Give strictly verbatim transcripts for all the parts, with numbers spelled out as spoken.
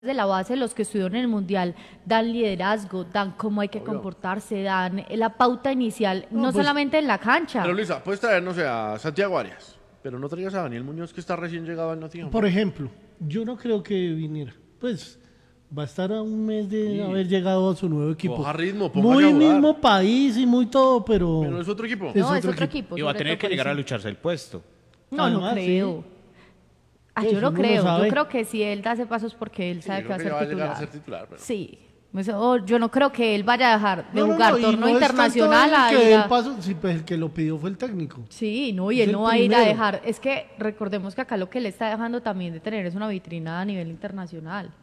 de la base, los que estudiaron en el Mundial, dan liderazgo, dan cómo hay que Obvio. comportarse, dan la pauta inicial, no, No, pues, solamente en la cancha. Pero Luisa, puedes traer, no sé, a Santiago Arias, pero no traigas a Daniel Muñoz, que está recién llegado al Nottingham. Por ejemplo, yo no creo que viniera. Pues va a estar a un mes de Sí. haber llegado a su nuevo equipo. Coja ritmo, póngase Muy a jugar. mismo país y muy todo, pero... Pero es otro equipo. es No, es otro otro equipo. equipo. Y va a sobre tener todo que por llegar a eso. lucharse el puesto. No, no Además, creo. sí. Ah, Pues yo no uno no creo, sabe. yo creo que si él da ese paso es porque él Sí, sabe yo que va a creo ser que ya va a llegar titular. a ser titular, pero- Sí, Eso, yo no creo que él vaya a dejar de No, no, jugar no, y torneo no es tanto internacional él a que ir dé a- el paso, sí, pues el que lo pidió fue el técnico. Sí, no, y Es él el no va a ir a primero. dejar. Es que recordemos que acá lo que él está dejando también de tener es una vitrina a nivel internacional.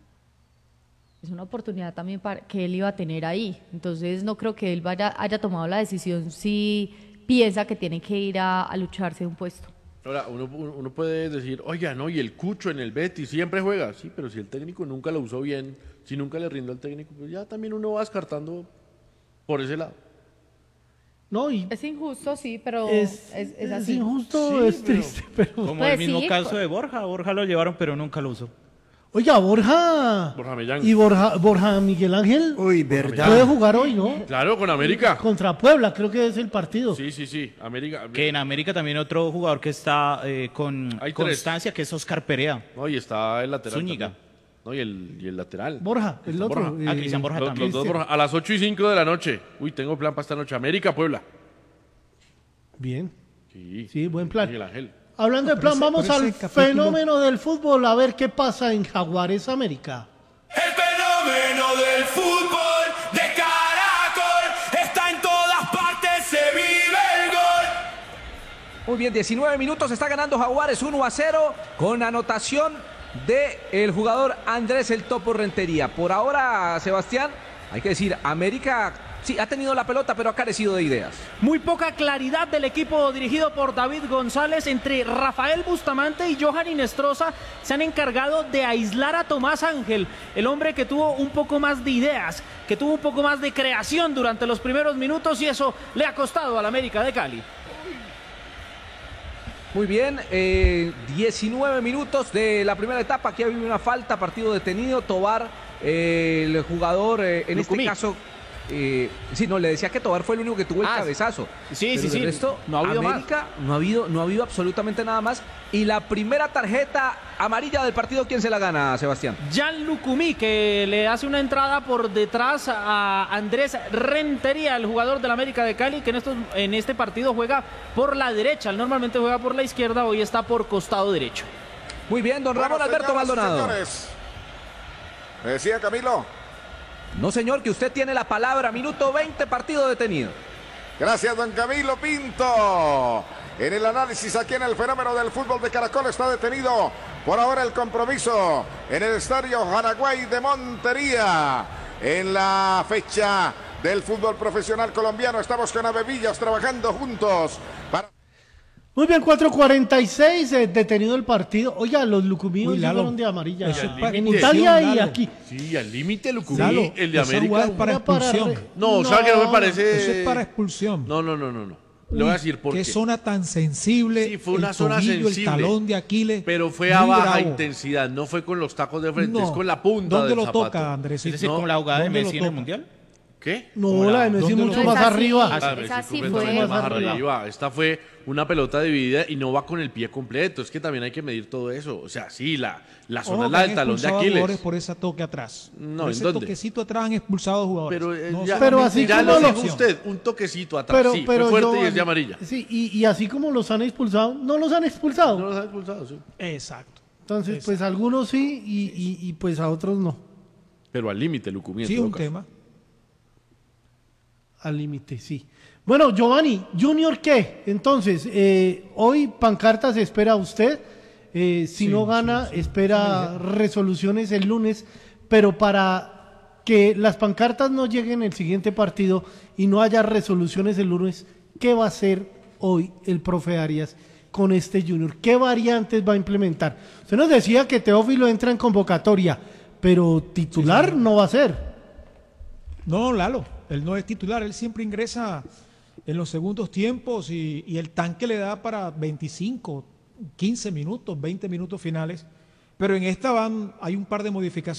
Es una oportunidad también para que él iba a tener ahí. Entonces no creo que él vaya haya tomado la decisión si piensa que tiene que ir a, a lucharse un puesto. Ahora, uno, uno puede decir, oiga, no, y el Cucho en el Betis siempre juega. Sí, pero si el técnico nunca lo usó bien, si nunca le rindó al técnico, pues ya también uno va descartando por ese lado. No, y Es injusto, sí, pero es, es, es es así. injusto, Sí, es pero- triste, pero... Como Pues el mismo sí, caso co- de Borja. Borja lo llevaron, pero nunca lo usó. Oiga, Borja... Borja Millán. Y Borja, Borja Miguel Ángel Uy, puede verdad. jugar hoy, ¿no? Claro, con América. Contra Puebla, creo que es el partido. Sí, sí, sí, América. Que en América también otro jugador que está eh, con Hay tres. constancia, que es Oscar Perea. No, y está el lateral. Zúñiga. también. No, y el, y el lateral. Borja, el Cristian otro. Borja. Ah, Cristian Borja Los, también. los dos Borja. A las ocho y cinco de la noche. Uy, tengo plan para esta noche. América, Puebla. Bien. Sí, Sí, buen plan. Miguel Ángel. Hablando de Pero plan, ese- vamos pero al ese capítulo- fenómeno del fútbol, a ver qué pasa en Jaguares América. El fenómeno del fútbol de Caracol está en todas partes, se vive el gol. Muy bien, diecinueve minutos, está ganando Jaguares uno a cero con anotación de el jugador Andrés El Topo Rentería. Por ahora, Sebastián, hay que decir, América sí ha tenido la pelota, pero ha carecido de ideas. Muy poca claridad del equipo dirigido por David González. Entre Rafael Bustamante y Johan Inestrosa se han encargado de aislar a Tomás Ángel, el hombre que tuvo un poco más de ideas, que tuvo un poco más de creación durante los primeros minutos, y eso le ha costado al América de Cali. Muy bien, eh, diecinueve minutos de la primera etapa. Aquí había una falta, partido detenido. Tobar, eh, el jugador, eh, en Lucumí. este caso, eh, sí, no, le decía que Tobar fue el único que tuvo el Ah, cabezazo. sí, Pero sí, de sí, resto, no ha habido más. América, no ha habido, no ha habido absolutamente nada más. Y la primera tarjeta amarilla del partido, ¿quién se la gana, Sebastián? Jan Lucumí, que le hace una entrada por detrás a Andrés Rentería, el jugador del América de Cali, que en, estos, en este partido juega por la derecha. Él normalmente juega por la izquierda, hoy está por costado derecho. Muy bien, don Ramón Bueno, Alberto señoras y Maldonado. señores, me decía Camilo. No, señor, que usted tiene la palabra. Minuto veinte, partido detenido. Gracias, don Camilo Pinto. En el análisis aquí en el fenómeno del fútbol de Caracol está detenido por ahora el compromiso en el estadio Jaraguay de Montería. En la fecha del fútbol profesional colombiano estamos con Avevillas trabajando juntos para... Muy bien, cuatro cuarenta y seis, eh, detenido el partido. Oiga, los lucumíos Uy, ya Lalo, fueron de amarilla. eso es para En expulsión, Italia y Lalo. aquí. Sí, al límite Lucumí, Lalo, el de esa América. jugada es para Era para expulsión. re- No, ¿sabe que no me No, parece? Eso es para expulsión. No, no, no, no, no. Le voy a decir por Qué qué. zona tan sensible. Sí, fue una el zona tobillo, sensible. El talón de Aquiles. Pero fue muy a baja bravo. intensidad, no fue con los tacos de frente, No. es con la punta ¿Dónde del lo zapato. toca, Andrés? Es decir, No, como la jugada de ¿dónde lo Messi en el toca? Mundial. ¿Qué? No, la de Messi ¿Dónde mucho lo- más No es así. arriba. Ah, Ah, esa Messi sí fue fue. mucho más más arriba. arriba. Esta fue una pelota dividida y no va con el pie completo. Es que también hay que medir todo eso. O sea, sí, la, la zona Ojo, es la que del han talón de expulsado a jugadores Aquiles. por ese toque atrás. No, Por ¿en ese dónde? toquecito atrás han expulsado jugadores. Pero, eh, No ya, Pero solamente así ya como lo lo- dijo usted, un toquecito atrás. Pero, sí, pero fue fuerte yo- y es de amarilla. Sí, y, y así como los han expulsado, no los han expulsado. No los ha expulsado, sí. Exacto. Entonces, pues algunos sí y, y- y, pues a otros no. Pero al límite, Lucumí. en Sí, todo un caso. tema. Al límite, sí. Bueno, Giovanni, ¿Junior qué? Entonces, eh, hoy pancartas espera usted. Eh, si Sí, no sí, gana, sí. espera resoluciones el lunes. Pero para que las pancartas no lleguen el siguiente partido y no haya resoluciones el lunes, ¿qué va a hacer hoy el profe Arias con este Junior? ¿Qué variantes va a implementar? Usted nos decía que Teófilo entra en convocatoria, pero titular no va a ser. No, Lalo, él no es titular, él siempre ingresa en los segundos tiempos y, y el tanque le da para veinticinco, quince minutos, veinte minutos finales Pero en esta van, hay un par de modificaciones.